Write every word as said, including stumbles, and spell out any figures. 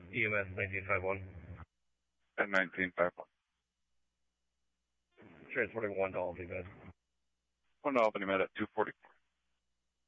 E M S nineteen five one. At nineteen five one. Transporting one to Albany Med. One to Albany Med at two forty.